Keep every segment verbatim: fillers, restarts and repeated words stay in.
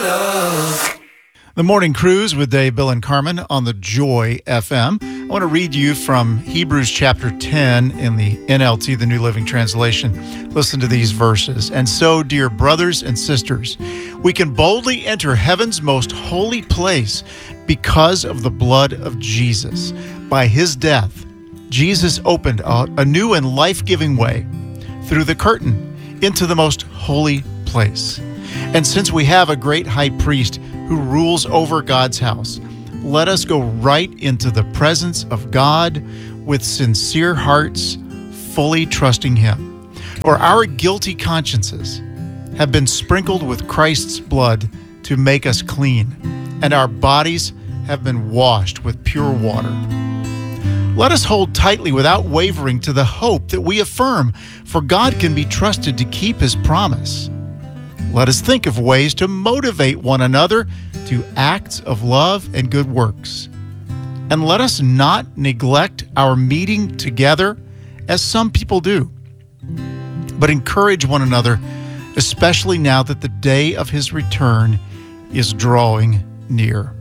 love. The Morning Cruise with Dave, Bill, and Carmen on the Joy F M. I want to read you from Hebrews chapter ten in the N L T, the New Living Translation. Listen to these verses. And so, dear brothers and sisters, we can boldly enter heaven's most holy place because of the blood of Jesus. By his death, Jesus opened a, a new and life-giving way through the curtain into the most holy place. And since we have a great high priest who rules over God's house, let us go right into the presence of God with sincere hearts, fully trusting him. For our guilty consciences have been sprinkled with Christ's blood to make us clean, and our bodies have been washed with pure water. Let us hold tightly without wavering to the hope that we affirm, for God can be trusted to keep his promise. Let us think of ways to motivate one another to acts of love and good works. And let us not neglect our meeting together as some people do, but encourage one another, especially now that the day of his return is drawing near.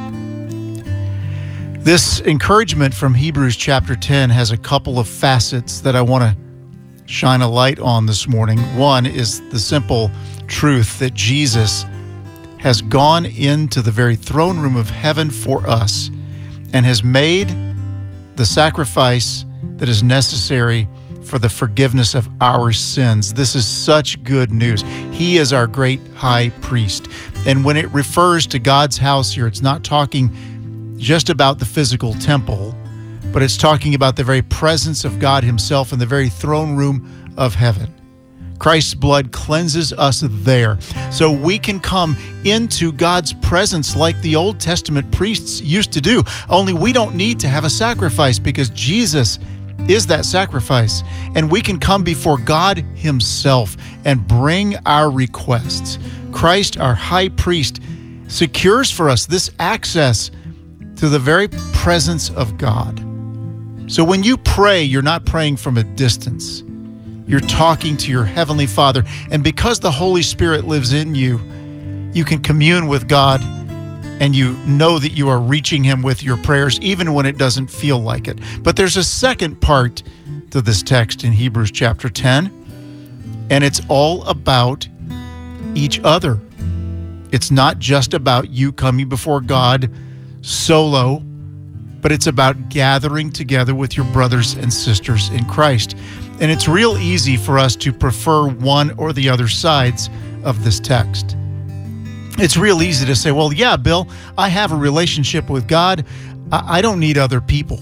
This encouragement from Hebrews chapter ten has a couple of facets that I want to shine a light on this morning. One is the simple truth that Jesus has gone into the very throne room of heaven for us and has made the sacrifice that is necessary for the forgiveness of our sins. This is such good news. He is our great high priest. And when it refers to God's house here, it's not talking just about the physical temple, but it's talking about the very presence of God himself in the very throne room of heaven. Christ's blood cleanses us there, so we can come into God's presence like the Old Testament priests used to do. Only we don't need to have a sacrifice because Jesus is that sacrifice, and we can come before God himself and bring our requests. Christ, our high priest, secures for us this access to the very presence of God. So when you pray, you're not praying from a distance. You're talking to your Heavenly Father. And because the Holy Spirit lives in you, you can commune with God, and you know that you are reaching him with your prayers, even when it doesn't feel like it. But there's a second part to this text in Hebrews chapter ten, and it's all about each other. It's not just about you coming before God solo, but it's about gathering together with your brothers and sisters in Christ. And it's real easy for us to prefer one or the other sides of this text. It's real easy to say, well, yeah, Bill, I have a relationship with God. I don't need other people.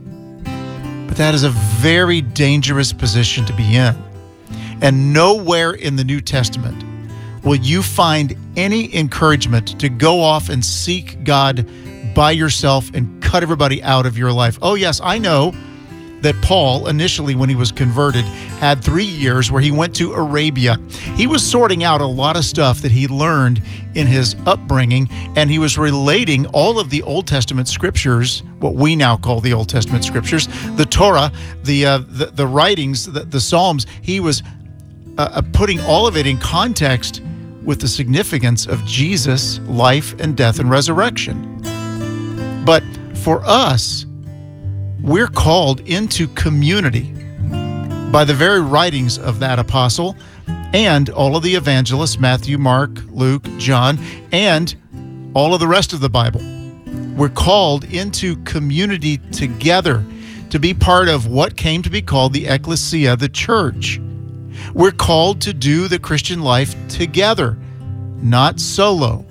But that is a very dangerous position to be in. And nowhere in the New Testament will you find any encouragement to go off and seek God by yourself and cut everybody out of your life. Oh, yes, I know that Paul, initially when he was converted, had three years where he went to Arabia. He was sorting out a lot of stuff that he learned in his upbringing, and he was relating all of the Old Testament scriptures, what we now call the Old Testament scriptures, the Torah, the uh, the, the writings, the, the Psalms. He was uh, putting all of it in context with the significance of Jesus' life and death and resurrection. But for us, we're called into community by the very writings of that apostle and all of the evangelists, Matthew, Mark, Luke, John, and all of the rest of the Bible. We're called into community together to be part of what came to be called the ecclesia, the church. We're called to do the Christian life together, not solo.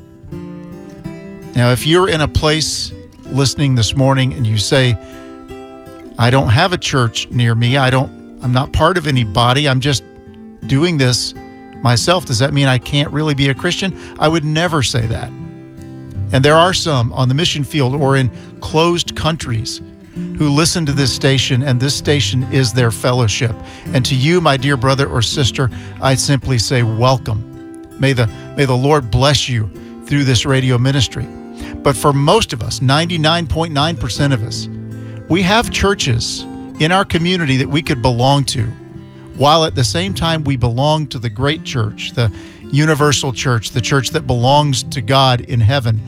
Now, if you're in a place listening this morning and you say, I don't have a church near me. I don't, I'm not part of any body. I'm just doing this myself. Does that mean I can't really be a Christian? I would never say that. And there are some on the mission field or in closed countries who listen to this station, and this station is their fellowship. And to you, my dear brother or sister, I simply say welcome. May the, may the Lord bless you through this radio ministry. But for most of us, ninety-nine point nine percent of us, we have churches in our community that we could belong to, while at the same time we belong to the great church, the universal church, the church that belongs to God in heaven.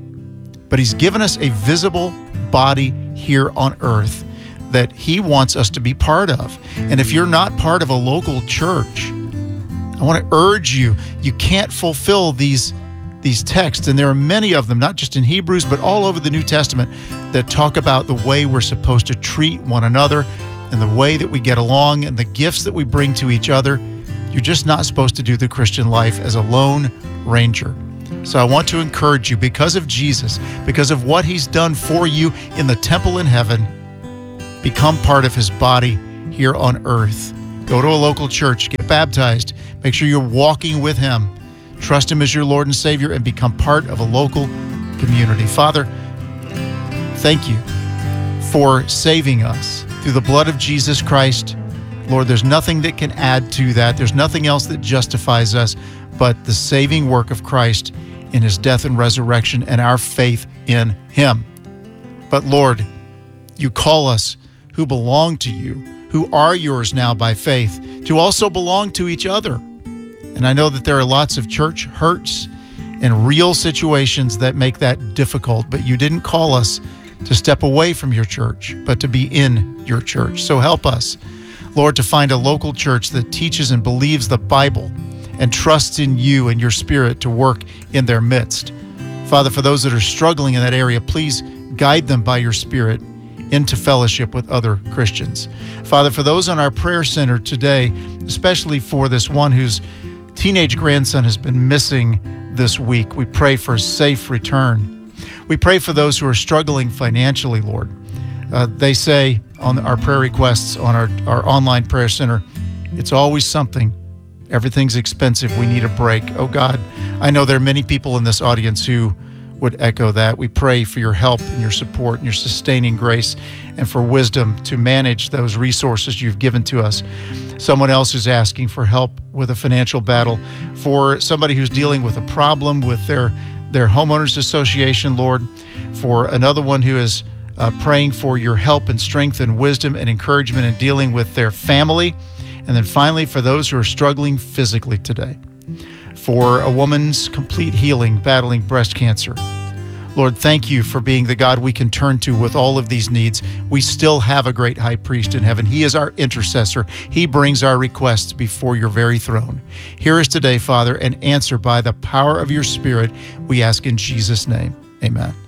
But he's given us a visible body here on earth that he wants us to be part of. And if you're not part of a local church, I want to urge you, you can't fulfill these, these texts. And there are many of them, not just in Hebrews, but all over the New Testament, that talk about the way we're supposed to treat one another and the way that we get along and the gifts that we bring to each other. You're just not supposed to do the Christian life as a lone ranger. So I want to encourage you, because of Jesus, because of what he's done for you in the temple in heaven, become part of his body here on earth. Go to a local church, get baptized, make sure you're walking with him. Trust him as your Lord and Savior and become part of a local community. Father, thank you for saving us through the blood of Jesus Christ. Lord, there's nothing that can add to that. There's nothing else that justifies us but the saving work of Christ in his death and resurrection and our faith in him. But Lord, you call us who belong to you, who are yours now by faith, to also belong to each other. And I know that there are lots of church hurts and real situations that make that difficult, but you didn't call us to step away from your church, but to be in your church. So help us, Lord, to find a local church that teaches and believes the Bible and trusts in you and your Spirit to work in their midst. Father, for those that are struggling in that area, please guide them by your Spirit into fellowship with other Christians. Father, for those on our prayer center today, especially for this one whose teenage grandson has been missing this week, we pray for a safe return. We pray for those who are struggling financially, Lord. Uh, they say on our prayer requests on our, our online prayer center, it's always something. Everything's expensive. We need a break. Oh God, I know there are many people in this audience who would echo that. We pray for your help and your support and your sustaining grace and for wisdom to manage those resources you've given to us. Someone else who's asking for help with a financial battle, for somebody who's dealing with a problem with their, their homeowners association, Lord, for another one who is uh, praying for your help and strength and wisdom and encouragement in dealing with their family. And then finally, for those who are struggling physically today, for a woman's complete healing battling breast cancer. Lord, thank you for being the God we can turn to with all of these needs. We still have a great high priest in heaven. He is our intercessor. He brings our requests before your very throne. Hear us today, Father, and answer by the power of your Spirit. We ask in Jesus' name. Amen.